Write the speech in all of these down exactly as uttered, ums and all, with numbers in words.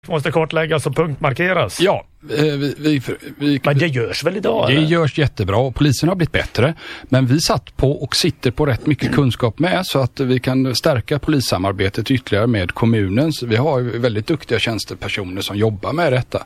måste kartläggas och punktmarkeras. Ja, vi, vi, vi, men det görs väl idag? Det eller? görs jättebra och polisen har blivit bättre. Men vi satt på och sitter på rätt mycket kunskap med så att vi kan stärka polissamarbetet ytterligare med kommunen. Så vi har väldigt duktiga tjänstepersoner som jobbar med detta.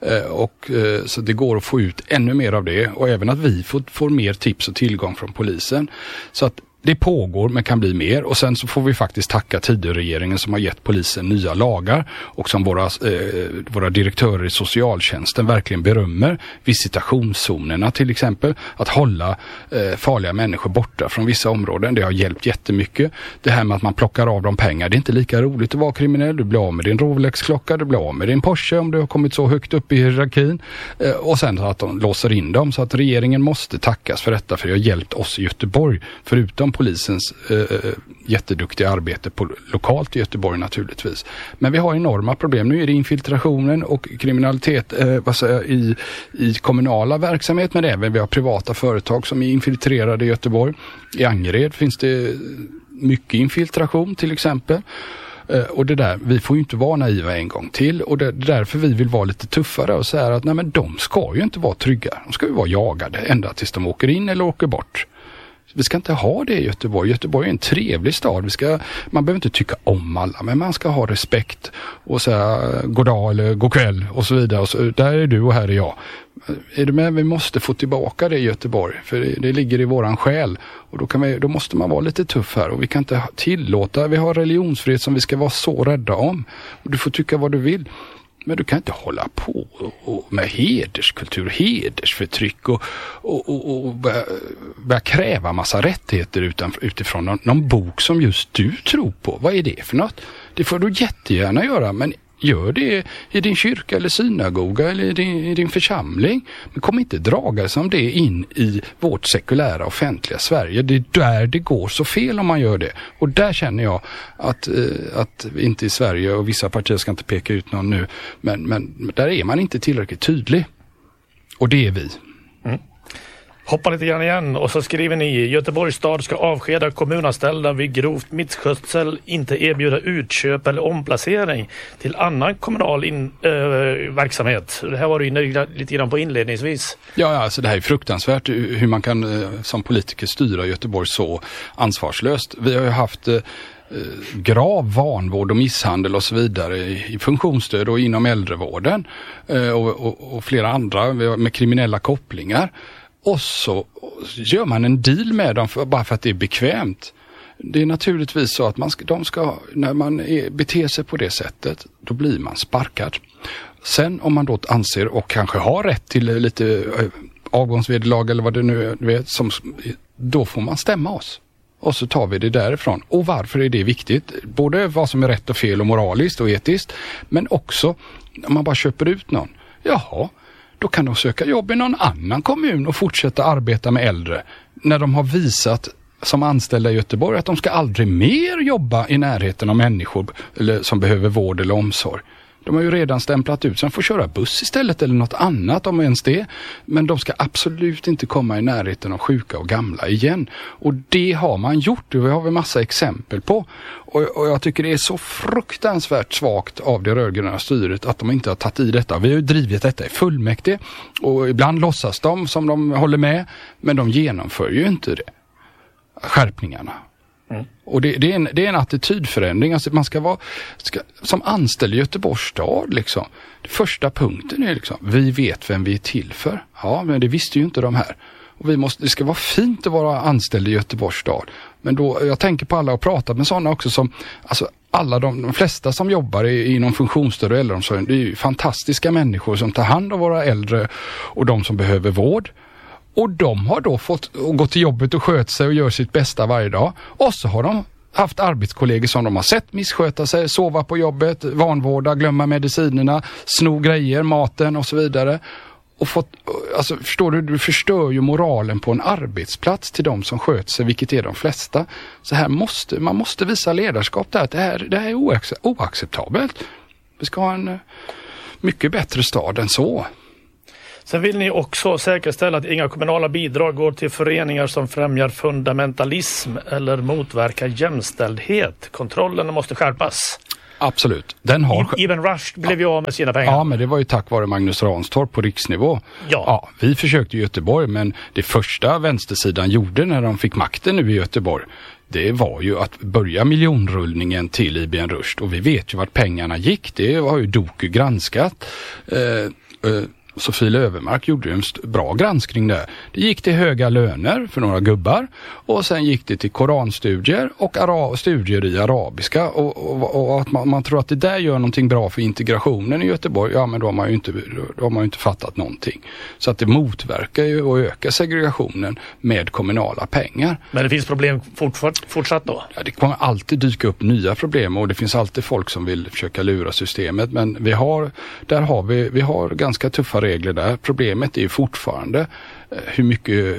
Och, så det går att få ut ännu mer av det och även att vi får, får mer tips och tillgång från polisen. Så att det pågår men kan bli mer och sen så får vi faktiskt tacka Tidöregeringen som har gett polisen nya lagar och som våra, eh, våra direktörer i socialtjänsten verkligen berömmer. Visitationszonerna till exempel, att hålla eh, farliga människor borta från vissa områden, det har hjälpt jättemycket. Det här med att man plockar av dem pengar, det är inte lika roligt att vara kriminell. Du blir av med din Rolex-klocka, du blir av med din Porsche om du har kommit så högt upp i hierarkin eh, och sen att de låser in dem. Så att regeringen måste tackas för detta för det har hjälpt oss i Göteborg förutom polisens eh, jätteduktiga arbete på, lokalt i Göteborg naturligtvis. Men vi har enorma problem. Nu är det infiltrationen och kriminalitet eh, vad säger jag, i, i kommunala verksamhet men även vi har privata företag som är infiltrerade i Göteborg. I Angered finns det mycket infiltration till exempel. Uh, och det där, vi får ju inte vara naiva en gång till och det, det är därför vi vill vara lite tuffare och säga att nej men de ska ju inte vara trygga. De ska ju vara jagade ända tills de åker in eller åker bort. Vi ska inte ha det i Göteborg. Göteborg är en trevlig stad. Vi ska, man behöver inte tycka om alla, men man ska ha respekt och säga god dag eller god kväll och så vidare. Och så, där är du och här är jag. Är du med? Vi måste få tillbaka det i Göteborg, för det, det ligger i våran själ. Och då, kan vi, då måste man vara lite tuff här och vi kan inte tillåta, vi har religionsfrihet som vi ska vara så rädda om. Och du får tycka vad du vill. Men du kan inte hålla på med hederskultur, hedersförtryck och, och, och, och börja, börja kräva massa rättigheter utan, utifrån någon, någon bok som just du tror på. Vad är det för något? Det får du jättegärna göra, men gör det i din kyrka eller synagoga eller i din, i din församling. Men kom inte draga som det in i vårt sekulära offentliga Sverige. Det är där det går så fel om man gör det. Och där känner jag att, eh, att vi inte i Sverige, och vissa partier ska inte peka ut någon nu, men, men där är man inte tillräckligt tydlig. Och det är vi. Mm. Hoppa lite grann igen och så skriver ni: Göteborgs stad ska avskeda kommunanställda vid grovt misskötsel, inte erbjuda utköp eller omplacering till annan kommunal in, äh, verksamhet. Det här var du inne lite grann på inledningsvis. Ja, alltså det här är fruktansvärt hur man kan som politiker styra Göteborg så ansvarslöst. Vi har ju haft eh, grav vanvård och misshandel och så vidare i funktionsstöd och inom äldrevården eh, och, och, och flera andra med kriminella kopplingar. Och så gör man en deal med dem för, bara för att det är bekvämt. Det är naturligtvis så att man ska, de ska, när man är, beter sig på det sättet, då blir man sparkad. Sen om man då anser och kanske har rätt till lite avgångsvederlag eller vad det nu är, vet, som, då får man stämma oss. Och så tar vi det därifrån. Och varför är det viktigt? Både vad som är rätt och fel och moraliskt och etiskt, men också om man bara köper ut någon. Jaha. Då kan de söka jobb i någon annan kommun och fortsätta arbeta med äldre. När de har visat som anställda i Göteborg att de ska aldrig mer jobba i närheten av människor eller, som behöver vård eller omsorg. De har ju redan stämplat ut så de får köra buss istället eller något annat om ens det. Men de ska absolut inte komma i närheten av sjuka och gamla igen. Och det har man gjort och vi har vi massa exempel på. Och, och jag tycker det är så fruktansvärt svagt av det rödgröna styret att de inte har tagit i detta. Vi har ju drivit detta i fullmäktige och ibland låtsas de som de håller med, men de genomför ju inte det. Skärpningarna. Mm. Och det, det, är en, det är en attitydförändring. Alltså man ska vara ska, som anställd i Göteborgs stad liksom. Det första punkten är liksom, vi vet vem vi är till för. Ja, men det visste ju inte de här. Och vi måste, det ska vara fint att vara anställd i Göteborgs stad. Men då, jag tänker på alla och pratar med sådana också som, alltså alla de, de flesta som jobbar i, inom funktionsstöd och äldreomsorgen, det är ju fantastiska människor som tar hand om våra äldre och de som behöver vård. Och de har då fått gå till jobbet och sköta sig och göra sitt bästa varje dag. Och så har de haft arbetskollegor som de har sett missköta sig, sova på jobbet, vanvårda, glömma medicinerna, sno grejer, maten och så vidare. Och fått, alltså förstår du, du förstör ju moralen på en arbetsplats till de som sköter sig, vilket är de flesta. Så här måste, man måste visa ledarskap där, att det här, det här är oacceptabelt. Vi ska ha en mycket bättre stad än så. Sen vill ni också säkerställa att inga kommunala bidrag går till föreningar som främjar fundamentalism eller motverkar jämställdhet. Kontrollerna måste skärpas. Absolut. Den har... Ibn Rushd blev ju av med sina pengar. Ja, men det var ju tack vare Magnus Ranstorp på riksnivå. Ja. Ja, vi försökte i Göteborg, men det första vänstersidan gjorde när de fick makten nu i Göteborg, det var ju att börja miljonrullningen till Ibn Rushd. Och vi vet ju vart pengarna gick. Det har ju Doku granskat. Eh, eh, Sofie Löfvenmark gjorde ju en st- bra granskning där. Det gick till höga löner för några gubbar och sen gick det till koranstudier och ara- studier i arabiska och, och, och att man, man tror att det där gör någonting bra för integrationen i Göteborg, ja men då har man ju inte, då har man ju inte fattat någonting. Så att det motverkar ju och ökar segregationen med kommunala pengar. Men det finns problem fortfart, fortsatt då? Ja, det kommer alltid dyka upp nya problem och det finns alltid folk som vill försöka lura systemet, men vi har, där har vi, vi har ganska tuffa regler där. Problemet är ju fortfarande eh, hur mycket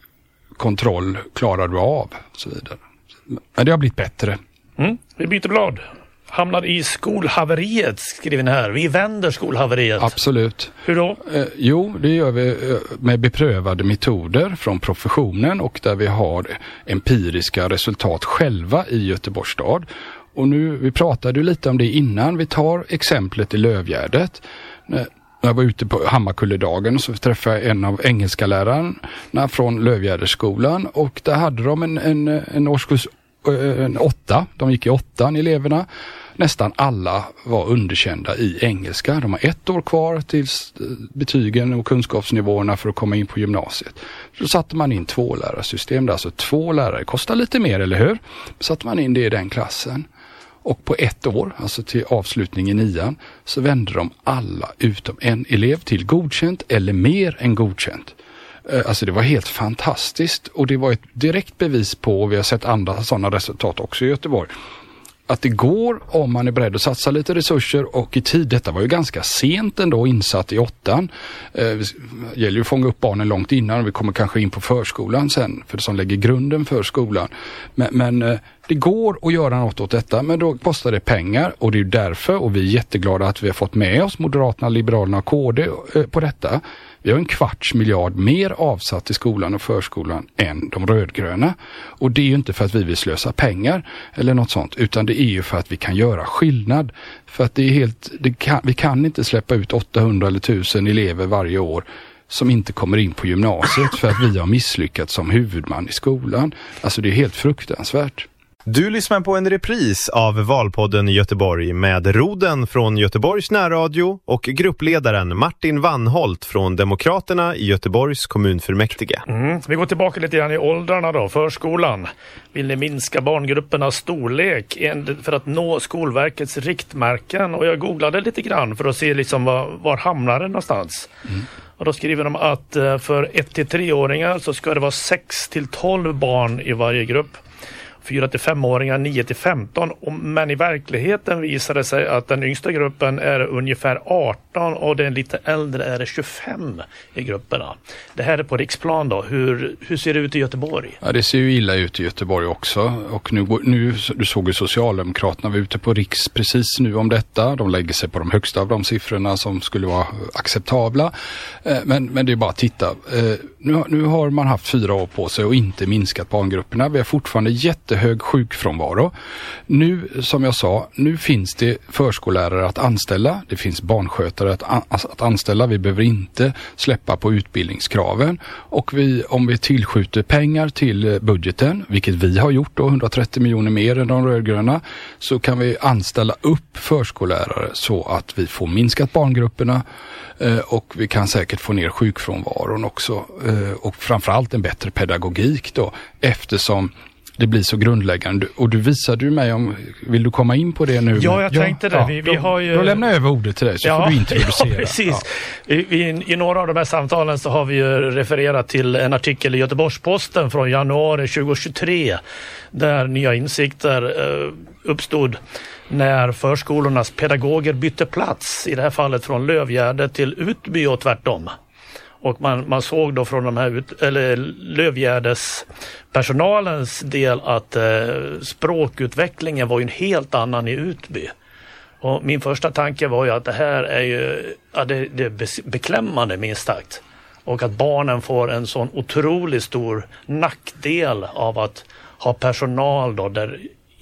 kontroll klarar du av och så vidare. Men det har blivit bättre. Mm. Vi byter blad. Hamnar i skolhaveriet, skriver ni här. Vi vänder skolhaveriet. Absolut. Hur då? Eh, jo, det gör vi eh, med beprövade metoder från professionen och där vi har empiriska resultat själva i Göteborgs stad. Och nu, vi pratade ju lite om det innan. Vi tar exemplet i Lövgärdet. När jag var ute på Hammarkulledagen så träffade jag en av engelska lärarna från Lövgärdesskolan och där hade de en, en, en årskurs en åtta. De gick i åttan, eleverna. Nästan alla var underkända i engelska. De har ett år kvar tills betygen och kunskapsnivåerna för att komma in på gymnasiet. Så satte man in två lärarsystem. Alltså två lärare kostar lite mer, eller hur? Så satte man in det i den klassen. Och på ett år, alltså till avslutning i nian, så vände de alla utom en elev till godkänt eller mer än godkänt. Alltså det var helt fantastiskt och det var ett direkt bevis på, och vi har sett andra sådana resultat också i Göteborg, att det går om man är beredd att satsa lite resurser och i tid. Detta var ju ganska sent ändå insatt i åttan. Eh, det gäller ju att fånga upp barnen långt innan och vi kommer kanske in på förskolan sen, för det som lägger grunden för skolan. Men, men eh, det går att göra något åt detta, men då kostar det pengar och det är ju därför, och vi är jätteglada att vi har fått med oss Moderaterna, Liberalerna och K D eh, på detta. Vi har en kvarts miljard mer avsatt till skolan och förskolan än de rödgröna. Och det är ju inte för att vi vill slösa pengar eller något sånt, utan det är ju för att vi kan göra skillnad. För att det är helt, det kan, vi kan inte släppa ut åttahundra eller tusen elever varje år som inte kommer in på gymnasiet för att vi har misslyckats som huvudman i skolan. Alltså det är helt fruktansvärt. Du lyssnar på en repris av Valpodden i Göteborg med Roden från Göteborgs närradio och gruppledaren Martin Wannholt från Demokraterna i Göteborgs kommunfullmäktige. Mm. Vi går tillbaka lite grann i åldrarna då, förskolan. Vill ni minska barngruppernas storlek för att nå Skolverkets riktmärken? Och jag googlade lite grann för att se liksom var, var hamnar det någonstans. Mm. Och då skriver de att för ett till tre-åringar så ska det vara sex till tolv barn i varje grupp. fyra till fem-åringar, nio till femton. Men i verkligheten visar det sig att den yngsta gruppen är ungefär arton och den lite äldre är det tjugofem i grupperna. Det här är på riksplan då. Hur, hur ser det ut i Göteborg? Ja, det ser ju illa ut i Göteborg också. Och nu, nu du såg ju Socialdemokraterna var ute på riks precis nu om detta. De lägger sig på de högsta av de siffrorna som skulle vara acceptabla. Men, men det är bara att titta. Nu, nu har man haft fyra år på sig och inte minskat barngrupperna. Vi har fortfarande jätte hög sjukfrånvaro. Nu, som jag sa, nu finns det förskollärare att anställa. Det finns barnskötare att, an- att anställa. Vi behöver inte släppa på utbildningskraven. Och vi, om vi tillskjuter pengar till budgeten, vilket vi har gjort då, hundratrettio miljoner mer än de rödgröna, så kan vi anställa upp förskollärare så att vi får minskat barngrupperna eh, och vi kan säkert få ner sjukfrånvaron också. Eh, och framförallt en bättre pedagogik då, eftersom det blir så grundläggande. Och du visade ju mig om, vill du komma in på det nu? Ja, jag tänkte det. Ja, vi, vi har ju... Då lämnar jag över ordet till dig så ja, får du introducera. Ja, precis. Ja. I, i, I några av de här samtalen så har vi ju refererat till en artikel i Göteborgs-Posten från januari tjugohundratjugotre där nya insikter eh, uppstod när förskolornas pedagoger bytte plats, i det här fallet från Lövgärde till Utby och tvärtom. Och man, man såg då från de här ut, eller Lövgärdes personalens del att eh, språkutvecklingen var ju en helt annan i Utby. Och min första tanke var ju att det här är ju ja, det, det är beklämmande minst sagt. Och att barnen får en sån otroligt stor nackdel av att ha personal då där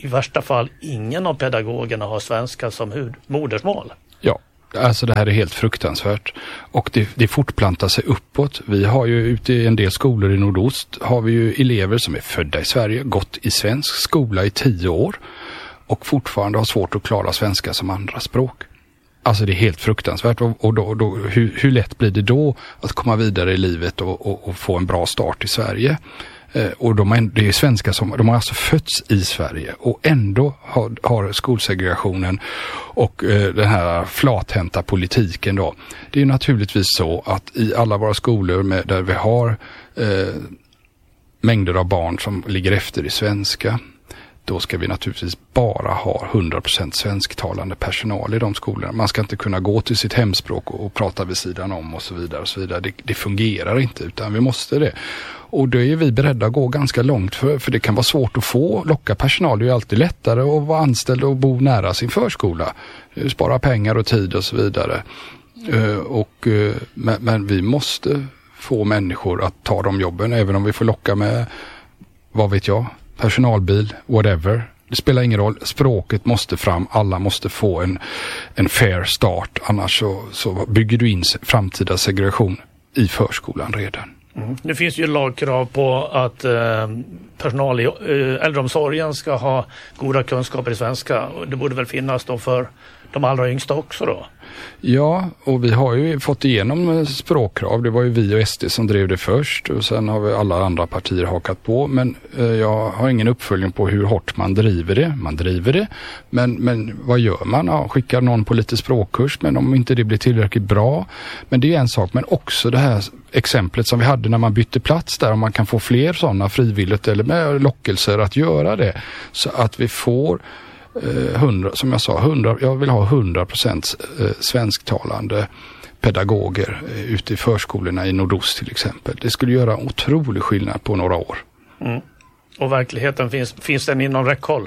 i värsta fall ingen av pedagogerna har svenska som hud- modersmål. Ja, alltså det här är helt fruktansvärt. Och det, det fortplantar sig uppåt. Vi har ju ute i en del skolor i nordost har vi ju elever som är födda i Sverige, gått i svensk skola i tio år och fortfarande har svårt att klara svenska som andra språk. Alltså det är helt fruktansvärt och, och då, då, hur, hur lätt blir det då att komma vidare i livet och, och, och få en bra start i Sverige? Eh, och de är, det är svenskar som, de har alltså fötts i Sverige och ändå har, har skolsegregationen och eh, den här flathänta politiken då. Det är naturligtvis så att i alla våra skolor med, där vi har eh, mängder av barn som ligger efter i svenska, då ska vi naturligtvis bara ha hundra procent svensktalande personal i de skolorna. Man ska inte kunna gå till sitt hemspråk och, och prata vid sidan om och så vidare. Och så vidare. Det, det fungerar inte utan vi måste det. Och då är vi beredda att gå ganska långt för, för det kan vara svårt att få locka personal. Det är ju alltid lättare att vara anställd och bo nära sin förskola. Spara pengar och tid och så vidare. Uh, och, uh, men, men vi måste få människor att ta de jobben även om vi får locka med, vad vet jag, personalbil, whatever. Det spelar ingen roll. Språket måste fram. Alla måste få en, en fair start. Annars så, så bygger du in framtida segregation i förskolan redan. Mm. Nu finns ju lagkrav på att eh, personal i eh, äldreomsorgen ska ha goda kunskaper i svenska. Det borde väl finnas då för de allra yngsta också då? Ja, och vi har ju fått igenom språkkrav. Det var ju vi och S D som drev det först och sen har vi alla andra partier hakat på. Men eh, jag har ingen uppföljning på hur hårt man driver det. Man driver det, men, men vad gör man? Ja, skickar någon på lite språkkurs, men om inte det blir tillräckligt bra. Men det är en sak, men också det här exemplet som vi hade när man bytte plats där, om man kan få fler sådana frivilligt eller med lockelser att göra det. Så att vi får hundra, som jag sa, hundra, jag vill ha hundra procent svensktalande pedagoger ute i förskolorna i nordost till exempel. Det skulle göra otrolig skillnad på några år. Mm. Och verkligheten, finns, finns den inom räckhåll?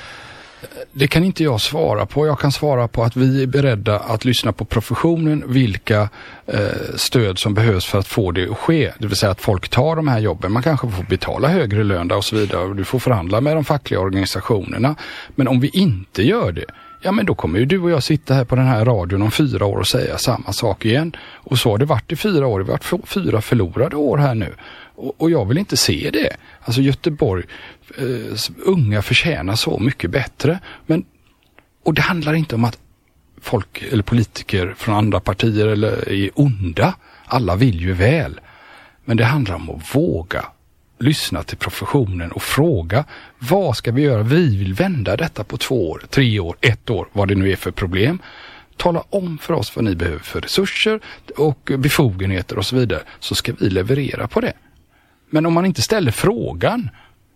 Det kan inte jag svara på. Jag kan svara på att vi är beredda att lyssna på professionen, vilka eh, stöd som behövs för att få det att ske. Det vill säga att folk tar de här jobben. Man kanske får betala högre lön och så vidare. Och du får förhandla med de fackliga organisationerna. Men om vi inte gör det, ja men då kommer ju du och jag sitta här på den här radion om fyra år och säga samma sak igen. Och så har det varit i fyra år. Det har varit fyra förlorade år här nu. Och, och jag vill inte se det. Alltså Göteborg, eh, unga förtjänar så mycket bättre. Men, och det handlar inte om att folk eller politiker från andra partier eller är onda. Alla vill ju väl. Men det handlar om att våga lyssna till professionen och fråga, vad ska vi göra? Vi vill vända detta på två år, tre år, ett år, vad det nu är för problem. Tala om för oss vad ni behöver för resurser och befogenheter och så vidare, så ska vi leverera på det. Men om man inte ställer frågan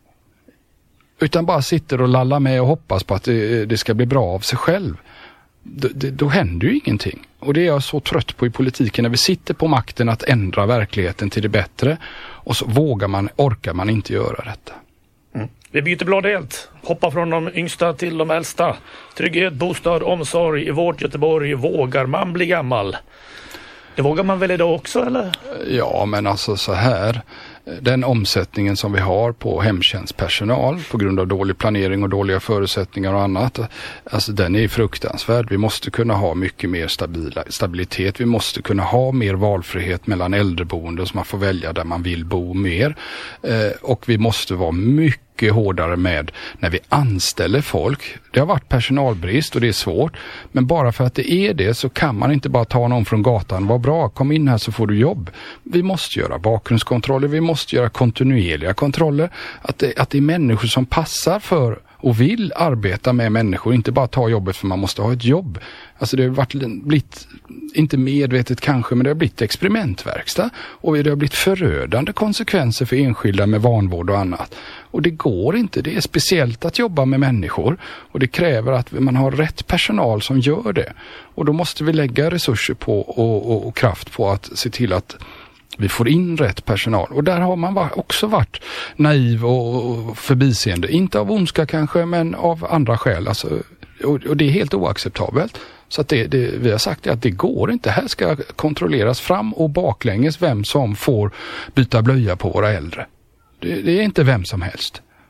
utan bara sitter och lallar med och hoppas på att det, det ska bli bra av sig själv, då, det, då händer ju ingenting. Och det är jag så trött på i politiken, när vi sitter på makten att ändra verkligheten till det bättre och så vågar man, orkar man inte göra detta. Mm. Vi byter blad helt. Hoppa från de yngsta till de äldsta. Trygghet, bostad, omsorg i vårt Göteborg. Vågar man bli gammal? Det vågar man väl idag också, eller? Ja, men alltså så här. Den omsättningen som vi har på hemtjänstpersonal på grund av dålig planering och dåliga förutsättningar och annat, alltså den är fruktansvärd. Vi måste kunna ha mycket mer stabila, stabilitet. Vi måste kunna ha mer valfrihet mellan äldreboenden så man får välja där man vill bo mer. Eh, och vi måste vara mycket hårdare med när vi anställer folk. Det har varit personalbrist och det är svårt, men bara för att det är det så kan man inte bara ta någon från gatan. Vad bra, kom in här så får du jobb. Vi måste göra bakgrundskontroller, vi måste göra kontinuerliga kontroller. Att det, att det är människor som passar för och vill arbeta med människor, inte bara ta jobbet för man måste ha ett jobb. Alltså det har varit, blivit, inte medvetet kanske, men det har blivit experimentverkstad och det har blivit förödande konsekvenser för enskilda med vanvård och annat. Och det går inte, det är speciellt att jobba med människor och det kräver att man har rätt personal som gör det. Och då måste vi lägga resurser på och, och, och kraft på att se till att vi får in rätt personal. Och där har man också varit naiv och förbiseende. Inte av ondska kanske, men av andra skäl. Alltså, och, och det är helt oacceptabelt. Så att det, det, vi har sagt att det går inte. Här ska kontrolleras fram och baklänges vem som får byta blöja på våra äldre. Det, det är inte vem som helst.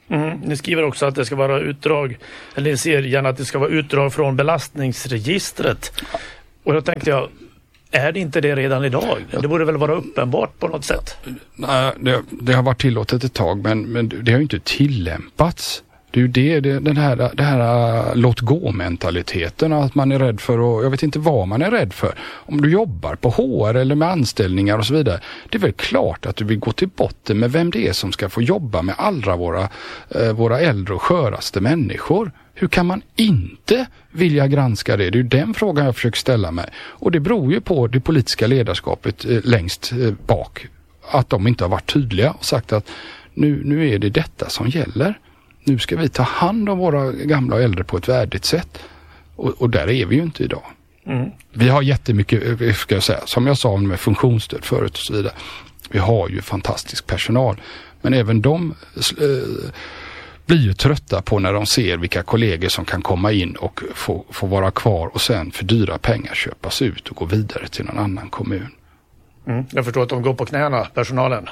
Mm. Ni skriver också att det ska vara utdrag, eller ni ser gärna att det ska vara utdrag från belastningsregistret. Och då tänkte jag, är det inte det redan idag? Det borde väl vara uppenbart på något sätt? Nej, det, det har varit tillåtet ett tag, men, men det har ju inte tillämpats. Det är ju det, det, den här, det här låt gå-mentaliteten, att man är rädd för, och jag vet inte vad man är rädd för. Om du jobbar på H R eller med anställningar och så vidare, det är väl klart att du vill gå till botten med vem det är som ska få jobba med alla våra, eh, våra äldre och sköraste människor. Hur kan man inte vilja granska det? Det är ju den frågan jag försöker ställa mig. Och det beror ju på det politiska ledarskapet eh, längst eh, bak. Att de inte har varit tydliga och sagt att nu, nu är det detta som gäller. Nu ska vi ta hand om våra gamla och äldre på ett värdigt sätt. Och, och där är vi ju inte idag. Mm. Vi har jättemycket, ska jag säga, som jag sa med funktionsstöd förut och så vidare. Vi har ju fantastisk personal. Men även de eh, blir ju trötta på när de ser vilka kollegor som kan komma in och få, få vara kvar och sen för dyra pengar köpas ut och gå vidare till någon annan kommun. Mm. Jag förstår att de går på knäna, personalen.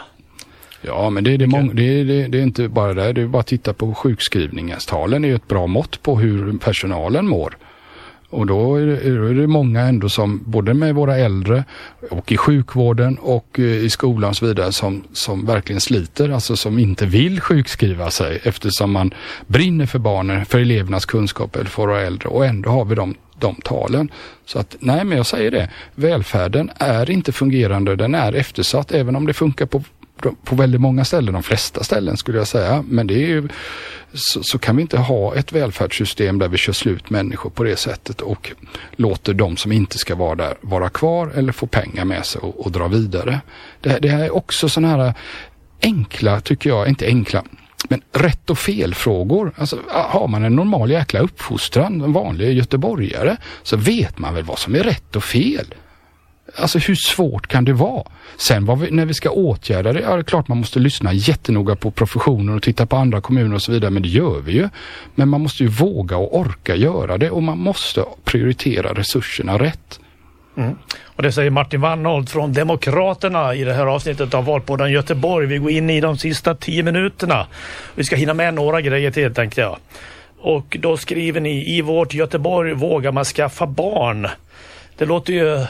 Ja, men det är, det, mång- det, är, det, det är inte bara det. Det är bara att titta på sjukskrivningstalen. Det är ju ett bra mått på hur personalen mår. Och då är det, är det många ändå som, både med våra äldre och i sjukvården och i skolan och så vidare, som, som verkligen sliter. Alltså som inte vill sjukskriva sig eftersom man brinner för barnen, för elevernas kunskap eller för våra äldre. Och ändå har vi de, de talen. Så att, nej, men jag säger det. Välfärden är inte fungerande. Den är eftersatt, även om det funkar på på väldigt många ställen, de flesta ställen skulle jag säga, men det är ju, så, så kan vi inte ha ett välfärdssystem där vi kör slut människor på det sättet och låter de som inte ska vara där vara kvar eller få pengar med sig och, och dra vidare. Det, det här är också sådana här enkla, tycker jag, inte enkla, men rätt och fel-frågor. Alltså, har man en normal jäkla uppfostran, en vanlig göteborgare, så vet man väl vad som är rätt och fel. Alltså hur svårt kan det vara? Sen vad vi, när vi ska åtgärda det, ja, det är klart man måste lyssna jättenoga på professionen och titta på andra kommuner och så vidare, men det gör vi ju. Men man måste ju våga och orka göra det, och man måste prioritera resurserna rätt. Mm. Och det säger Martin Wannholt från Demokraterna i det här avsnittet av Valpodden Göteborg. Vi går in i de sista tio minuterna. Vi ska hinna med några grejer till, tänkte jag. Och då skriver ni: i vårt Göteborg vågar man skaffa barn. Det låter ju...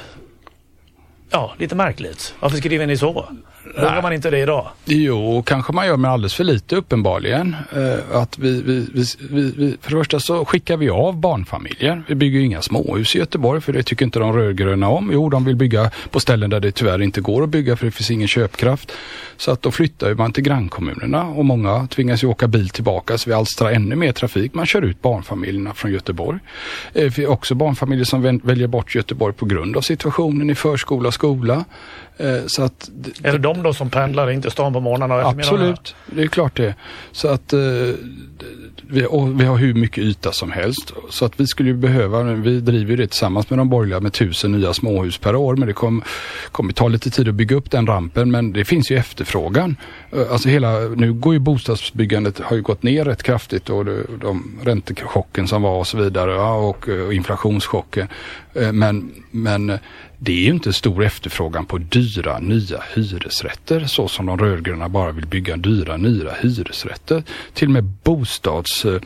Ja, lite märkligt. Varför skriver ni så? Vågar man inte det idag? Jo, kanske man gör, med alldeles för lite uppenbarligen. Uh, att vi, vi, vi, vi, för det första så skickar vi av barnfamiljer. Vi bygger inga småhus i Göteborg, för det tycker inte de rödgröna om. Jo, de vill bygga på ställen där det tyvärr inte går att bygga, för det finns ingen köpkraft. Så att då flyttar man till grannkommunerna, och många tvingas ju åka bil tillbaka, så vi alstrar ännu mer trafik. Man kör ut barnfamiljerna från Göteborg. Uh, vi har också barnfamiljer som väl, väljer bort Göteborg på grund av situationen i förskola och skola. Uh, så att, är det de då som pendlar inte stan på morgnarna? Och absolut, det är klart det. Så att eh, vi, och vi har hur mycket yta som helst. Så att vi skulle ju behöva, vi driver det tillsammans med de borgerliga med tusen nya småhus per år. Men det kommer kom ta lite tid att bygga upp den rampen. Men det finns ju efterfrågan. Alltså hela, nu går ju bostadsbyggandet, har ju gått ner rätt kraftigt. Och de, de räntechocken som var och så vidare. Ja, och, och inflationschocken. Men, men det är ju inte stor efterfrågan på dyra nya hyresrätter, så som de rödgröna bara vill bygga dyra nya hyresrätter. Till och med bostads, eh,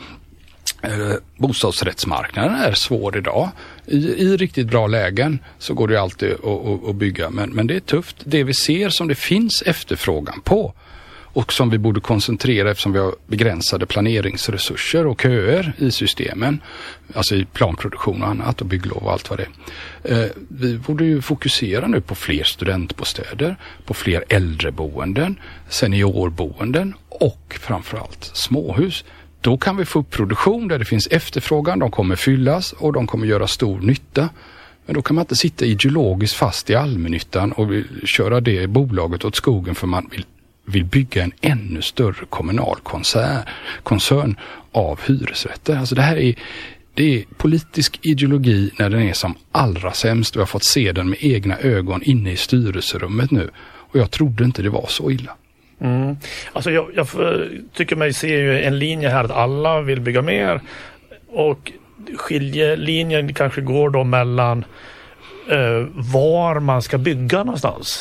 bostadsrättsmarknaden är svår idag. I, I riktigt bra lägen så går det alltid att, att, att bygga, men, men det är tufft. Det vi ser som det finns efterfrågan på, och som vi borde koncentrera eftersom vi har begränsade planeringsresurser och köer i systemen, alltså i planproduktion och annat och bygglov och allt vad det är. Eh, vi borde ju fokusera nu på fler studentbostäder, på fler äldreboenden, seniorboenden och framförallt småhus. Då kan vi få upp produktion där det finns efterfrågan, de kommer fyllas och de kommer göra stor nytta. Men då kan man inte sitta ideologiskt fast i allmännyttan och köra det bolaget åt skogen, för man vill vill bygga en ännu större kommunal koncern, koncern av hyresrätter. Alltså det här är, det är politisk ideologi när den är som allra sämst. Vi har fått se den med egna ögon inne i styrelserummet nu. Och jag trodde inte det var så illa. Mm. Alltså jag, jag tycker mig se ju en linje här att alla vill bygga mer. Och skiljelinjen kanske går då mellan eh, var man ska bygga någonstans.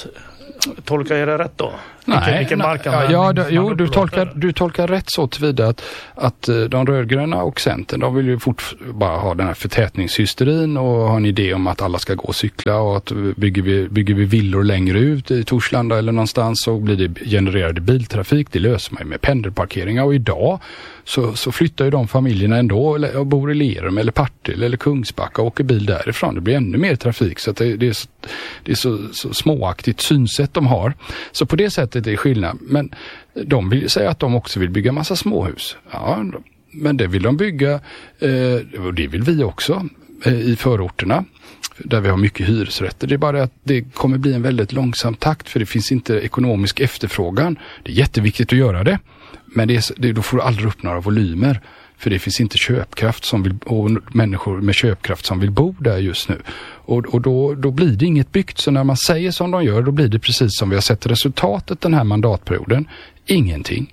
Tolkar jag det rätt då? Nej, vilken, vilken nej, ja, ja, du, jo, du tolkar, du tolkar rätt så tillvida att, att de rödgröna och Centern, de vill ju fort bara ha den här förtätningshysterin och ha en idé om att alla ska gå och cykla och att bygger vi, bygger vi villor längre ut i Torslanda eller någonstans så blir det genererade biltrafik. Det löser man ju med pendelparkeringar och idag så, så flyttar ju de familjerna ändå och bor i Lerum eller Partille eller Kungsbacka och åker bil därifrån. Det blir ännu mer trafik så att det, det är, så, det är så, så småaktigt synsätt de har. Så på det sättet är det skillnad. Men de vill säga att de också vill bygga massa småhus. Ja, men det vill de bygga eh, och det vill vi också eh, i förorterna där vi har mycket hyresrätter. Det är bara att det kommer bli en väldigt långsam takt för det finns inte ekonomisk efterfrågan. Det är jätteviktigt att göra det. Men det är, det, då får du aldrig upp några volymer. För det finns inte köpkraft som vill, och människor med köpkraft som vill bo där just nu. Och, och då, då blir det inget byggt. Så när man säger som de gör, då blir det precis som vi har sett resultatet den här mandatperioden. Ingenting.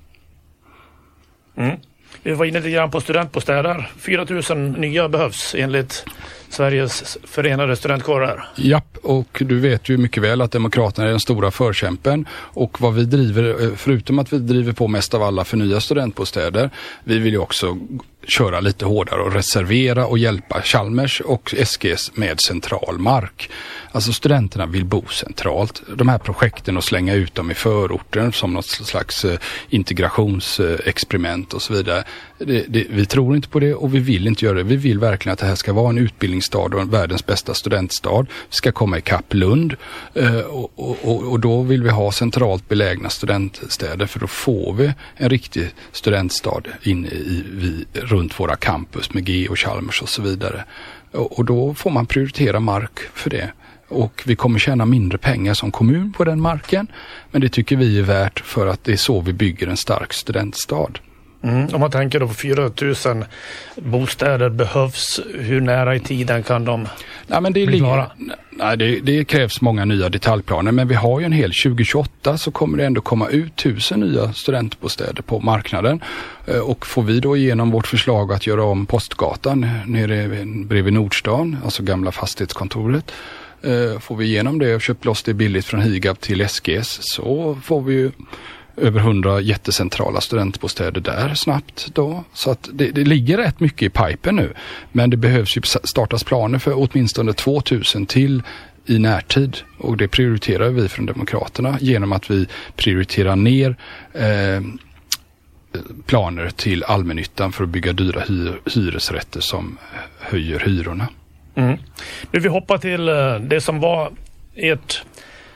Mm. Vi var inne lite grann på studentbostäder. fyra tusen nya behövs enligt Sveriges förenade studentkårer. Japp, och du vet ju mycket väl att Demokraterna är den stora förkämpen och vad vi driver, förutom att vi driver på mest av alla för nya studentbostäder, vi vill ju också köra lite hårdare och reservera och hjälpa Chalmers och S G S med central mark. Alltså studenterna vill bo centralt. De här projekten och slänga ut dem i förorten som något slags integrationsexperiment och så vidare. Det, det, vi tror inte på det och vi vill inte göra det. Vi vill verkligen att det här ska vara en utbildningsstad och en världens bästa studentstad. Vi ska komma i kapp Lund eh, och, och, och då vill vi ha centralt belägna studentstäder för då får vi en riktig studentstad inne i, i runt våra campus med G och Chalmers och så vidare. Och, och då får man prioritera mark för det. Och vi kommer tjäna mindre pengar som kommun på den marken. Men det tycker vi är värt för att det är så vi bygger en stark studentstad. Mm. Om man tänker då på fyra tusen bostäder behövs, hur nära i tiden kan de nej, men det bli klara? Nej, det, det krävs många nya detaljplaner men vi har ju en hel tjugo tjugoåtta så kommer det ändå komma ut tusen nya studentbostäder på marknaden och får vi då igenom vårt förslag att göra om Postgatan nere bredvid Nordstan, alltså gamla fastighetskontoret, får vi igenom det och köpt loss det billigt från Higab till S G S så får vi ju över hundra jättecentrala studentbostäder där snabbt då. Så att det, det ligger rätt mycket i pipen nu. Men det behövs ju startas planer för åtminstone tvåtusen till i närtid. Och det prioriterar vi från Demokraterna genom att vi prioriterar ner eh, planer till allmännyttan för att bygga dyra hyr, hyresrätter som höjer hyrorna. Mm. Nu vi hoppar till det som var ert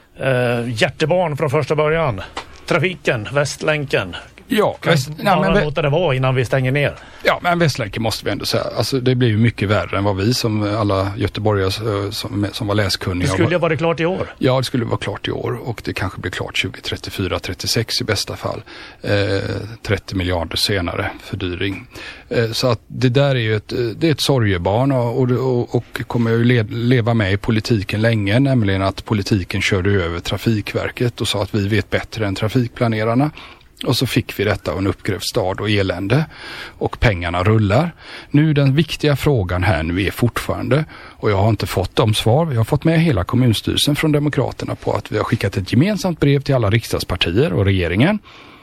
eh, hjärtebarn från första början. Trafiken, Västlänken. Ja, kan väst, bara nej, men, låta det vara innan vi stänger ner. Ja, men Västlänken måste vi ändå säga. Alltså det blir ju mycket värre än vad vi som alla göteborgare som, som var läskunniga. Det skulle ju vara klart i år. Ja, det skulle vara klart i år och det kanske blir klart tjugo trettiofyra trettiosex i bästa fall. Eh, trettio miljarder senare fördyring. Eh, så att det där är ju ett, det är ett sorgebarn och, och, och kommer ju le, leva med i politiken länge, nämligen att politiken körde över Trafikverket och sa att vi vet bättre än trafikplanerarna. Och så fick vi detta och en uppgrävd stad och elände. Och pengarna rullar. Nu den viktiga frågan här nu är fortfarande, och jag har inte fått de svar. Jag har fått med hela kommunstyrelsen från Demokraterna på att vi har skickat ett gemensamt brev till alla riksdagspartier och regeringen.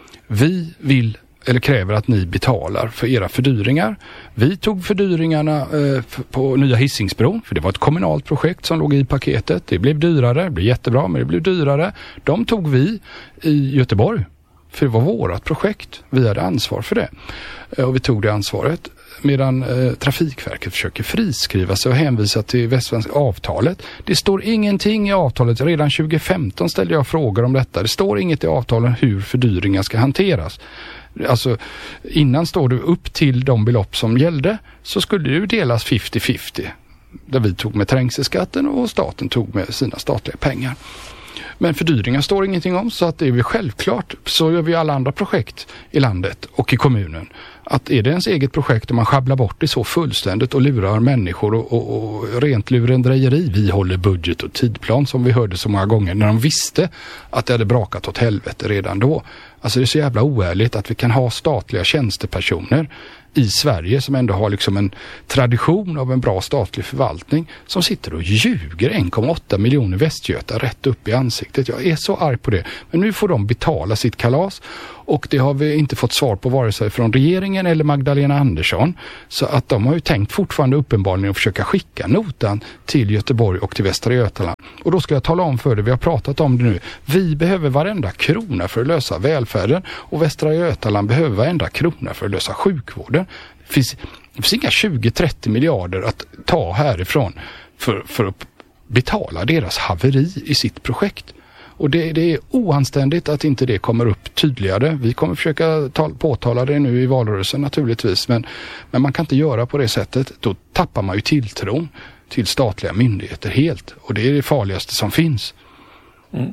Vi vill eller kräver att ni betalar för era fördyringar. Vi tog fördyringarna eh, på nya Hisingsbron, för det var ett kommunalt projekt som låg i paketet. Det blev dyrare, det blev jättebra, men det blev dyrare. De tog vi i Göteborg. För det var vårat projekt. Vi hade ansvar för det. Och vi tog det ansvaret. Medan eh, Trafikverket försöker friskriva sig och hänvisa till västsvenska avtalet. Det står ingenting i avtalet. Redan tjugo femton ställde jag frågor om detta. Det står inget i avtalen hur fördyringar ska hanteras. Alltså innan står det upp till de belopp som gällde så skulle det ju delas femtio femtio. Där vi tog med trängselskatten och staten tog med sina statliga pengar. Men fördyringar står ingenting om, så att det är väl självklart, så gör vi alla andra projekt i landet och i kommunen. Att är det ens eget projekt och man schabblar bort det så fullständigt och lurar människor och, och, och rent lurendrejeri. Vi håller budget och tidplan som vi hörde så många gånger när de visste att det hade brakat åt helvete redan då. Alltså det är så jävla oärligt att vi kan ha statliga tjänstepersoner i Sverige som ändå har liksom en tradition av en bra statlig förvaltning som sitter och ljuger en komma åtta miljoner västgötar rätt upp i ansiktet. Jag är så arg på det. Men nu får de betala sitt kalas och det har vi inte fått svar på vare sig från regeringen eller Magdalena Andersson. Så att de har ju tänkt fortfarande uppenbarligen att försöka skicka notan till Göteborg och till Västra Götaland. Och då ska jag tala om för det, vi har pratat om det nu. Vi behöver varenda krona för att lösa välfärden och Västra Götaland behöver varenda krona för att lösa sjukvården. Det finns, det finns inga tjugo till trettio miljarder att ta härifrån för, för att betala deras haveri i sitt projekt. Och det, det är oanständigt att inte det kommer upp tydligare. Vi kommer försöka ta, påtala det nu i valrörelsen naturligtvis. Men, men man kan inte göra på det sättet. Då tappar man ju tilltron till statliga myndigheter helt. Och det är det farligaste som finns. Mm.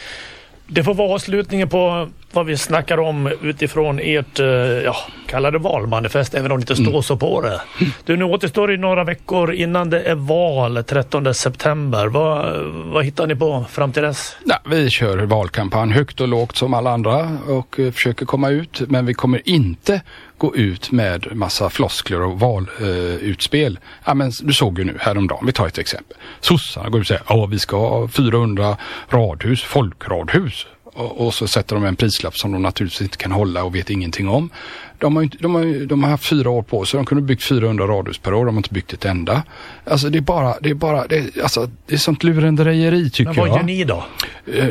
Det får vara avslutningen på vad vi snackar om utifrån ert, ja, kallar det valmanifest, även om det inte står mm. så på det. Du, nu återstår det några veckor innan det är val trettonde september. Vad, vad hittar ni på fram till dess? Ja, vi kör valkampanj högt och lågt som alla andra och försöker komma ut, men vi kommer inte gå ut med massa floskler och valutspel. Uh, ja, men du såg ju nu häromdagen, vi tar ett exempel. Sossarna går ut och säger, ja, vi ska ha fyrahundra radhus, folkradhus. Och, och så sätter de en prislapp som de naturligtvis inte kan hålla och vet ingenting om. De har, inte, de har, de har haft fyra år på sig, de kunde byggt fyrahundra radhus per år, de har inte byggt ett enda. Alltså det är bara, det är bara, det är, alltså, det är sånt lurendrejeri tycker jag. Men vad gör ni då? Uh,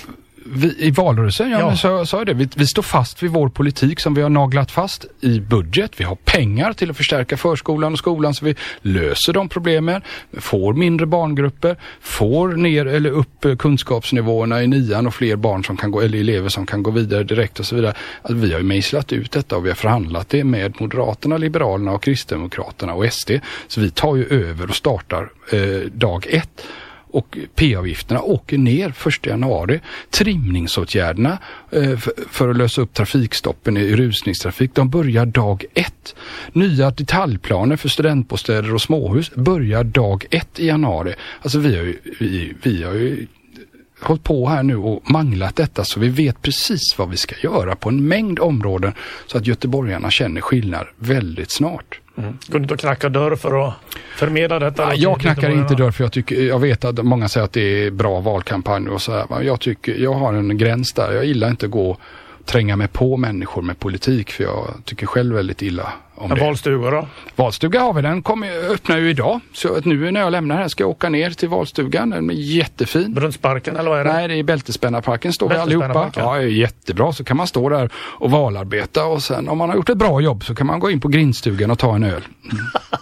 Vi, I valrörelsen, ja, ja. Men så sa jag det. Vi, vi står fast vid vår politik som vi har naglat fast i budget. Vi har pengar till att förstärka förskolan och skolan så vi löser de problemen. Får mindre barngrupper, får ner eller upp kunskapsnivåerna i nian och fler barn som kan gå, eller elever som kan gå vidare direkt och så vidare. Alltså, vi har ju mejslat ut detta och vi har förhandlat det med Moderaterna, Liberalerna och Kristdemokraterna och S D. Så vi tar ju över och startar eh, dag ett. Och P-avgifterna åker ner första januari. Trimningsåtgärderna eh, för, för att lösa upp trafikstoppen i rusningstrafik, de börjar dag ett. Nya detaljplaner för studentbostäder och småhus börjar dag ett i januari. Alltså vi har ju, vi, vi har ju hållit på här nu och manglat detta så vi vet precis vad vi ska göra på en mängd områden så att göteborgarna känner skillnad väldigt snart. Mm. Kunde du knacka dörr för att förmedla detta? Ja, jag knackar inte dörr för jag tycker, jag vet att många säger att det är bra valkampanj och så här, men jag tycker, jag har en gräns där. Jag gillar inte att gå och tränga mig på människor med politik för jag tycker själv väldigt illa om men det. Valstuga då? Valstuga har vi, den kommer, öppnar ju idag. Så att nu när jag lämnar här ska jag åka ner till valstugan. Den är jättefin. Brunnsparken eller vad är det? Nej, det är Bältespännarparken står vi allihopa. Ja, det är jättebra. Så kan man stå där och valarbeta och sen om man har gjort ett bra jobb så kan man gå in på grindstugan och ta en öl. Mm.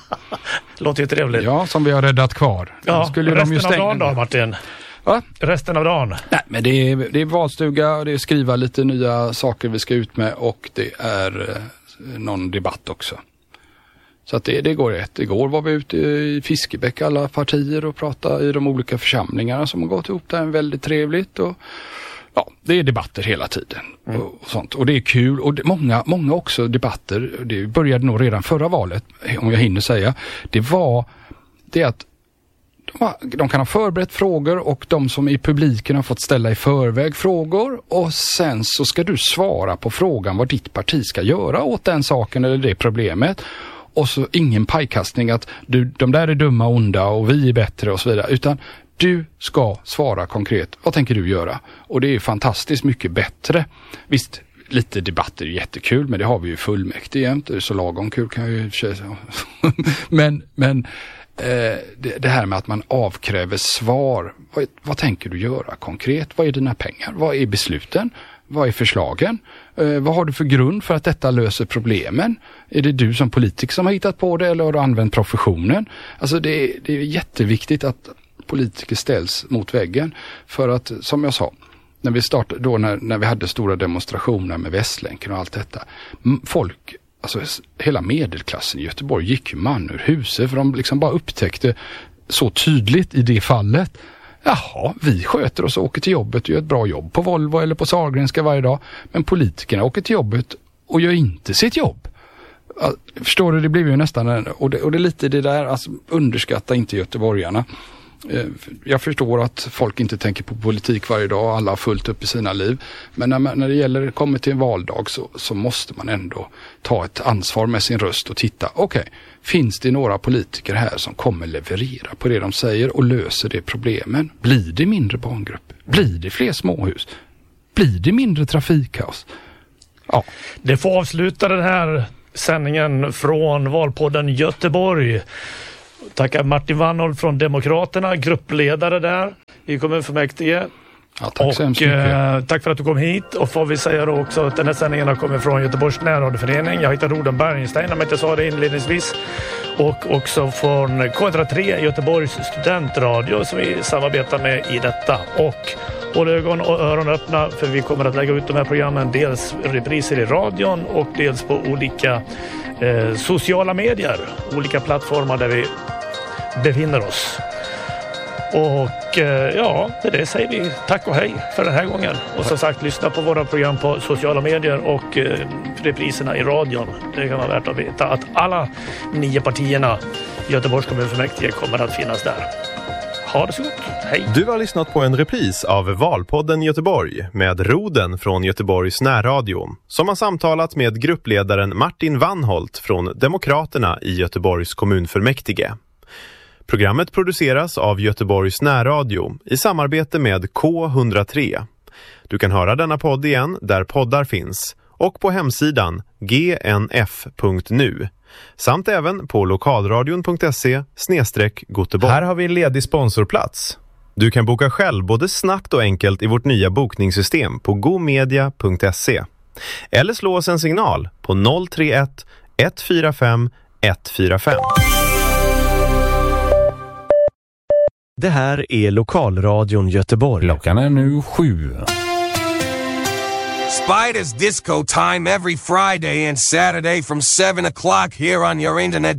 Låter ju trevligt. Ja, som vi har räddat kvar. Ja, skulle resten de ju stänga... av dagen då, Martin? Va? Resten av dagen? Nej, men det är, det är valstuga, det är skriva lite nya saker vi ska ut med och det är eh, någon debatt också. Så att det, det går rätt. Igår var vi ute i Fiskebäck alla partier och pratade i de olika församlingarna som har gått ihop där. Väldigt trevligt och ja, det är debatter hela tiden mm. och, och sånt. Och det är kul och det, många, många också debatter, det började nog redan förra valet om jag hinner säga. Det var det att de kan ha förberett frågor och de som i publiken har fått ställa i förväg frågor och sen så ska du svara på frågan vad ditt parti ska göra åt den saken eller det problemet. Och så ingen pajkastning att du, de där är dumma och onda och vi är bättre och så vidare, utan du ska svara konkret. Vad tänker du göra? Och det är fantastiskt mycket bättre. Visst, lite debatter är jättekul, men det har vi ju fullmäktige jämt. Det är så lagom kul kan jag ju säga. men, men Eh, det, det här med att man avkräver svar. Vad, vad tänker du göra konkret? Vad är dina pengar? Vad är besluten? Vad är förslagen? Eh, vad har du för grund för att detta löser problemen? Är det du som politiker som har hittat på det eller har du använt professionen? Alltså det, det är jätteviktigt att politiker ställs mot väggen för att, som jag sa, när vi startade, då när, när vi hade stora demonstrationer med Västlänken och allt detta, folk, alltså hela medelklassen i Göteborg gick ju man ur huset för de liksom bara upptäckte så tydligt i det fallet. Jaha, vi sköter oss och åker till jobbet och gör ett bra jobb på Volvo eller på Sahlgrenska varje dag. Men politikerna åker till jobbet och gör inte sitt jobb. Förstår du, det blir ju nästan en, och det, och det är lite det där, alltså underskatta inte göteborgarna. Jag förstår att folk inte tänker på politik varje dag, alla har fullt upp i sina liv. Men när, man, när det gäller kommer till en valdag så, så måste man ändå ta ett ansvar med sin röst och titta, okej, okay, finns det några politiker här som kommer leverera på det de säger och löser det problemen? Blir det mindre barngrupper? Blir det fler småhus? Blir det mindre trafikkaos? Ja. Det får avsluta den här sändningen från Valpodden Göteborg. Tackar Martin Wannholt från Demokraterna, gruppledare där i kommunfullmäktige. Ja, tack och, så hemskt mycket. Eh, tack för att du kom hit. Och får vi säga då också att den här sändningen har kommit från Göteborgs närradioförening. Jag heter Roden Bergenstein, om jag inte sa det inledningsvis. Och också från K ett noll tre, Göteborgs studentradio, som vi samarbetar med i detta. Och håll ögon och öron öppna, för vi kommer att lägga ut de här programmen dels repriser i radion och dels på olika eh, sociala medier. Olika plattformar där vi befinner oss. Och eh, ja, det, det säger vi tack och hej för den här gången. Och som sagt, lyssna på våra program på sociala medier och eh, repriserna i radion. Det kan vara värt att veta att alla nio partierna i Göteborgs kommunfullmäktige kommer att finnas där. Ha det så gott. Hej! Du har lyssnat på en repris av Valpodden Göteborg med Roden från Göteborgs närradio, som har samtalat med gruppledaren Martin Wannholt från Demokraterna i Göteborgs kommunfullmäktige. Programmet produceras av Göteborgs närradio i samarbete med K ett noll tre. Du kan höra denna podd igen där poddar finns och på hemsidan g n f punkt n u samt även på lokalradion punkt se snedstreck Göteborg. Här har vi en ledig sponsorplats. Du kan boka själv både snabbt och enkelt i vårt nya bokningssystem på gomedia punkt se. Eller slå oss en signal på noll tre ett ett fyra fem ett fyra fem. Det här är Lokalradion Göteborg. Klockan är nu sju. Spiders Disco Time every Friday and Saturday from seven o'clock here on your internet